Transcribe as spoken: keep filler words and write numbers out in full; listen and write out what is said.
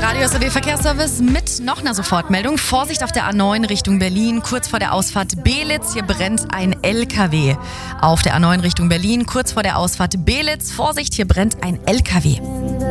Radio S R W Verkehrsservice mit noch einer Sofortmeldung. Vorsicht auf der A neun Richtung Berlin, kurz vor der Ausfahrt Belitz. Hier brennt ein L K W. Auf der A neun Richtung Berlin, kurz vor der Ausfahrt Belitz. Vorsicht, hier brennt ein L K W.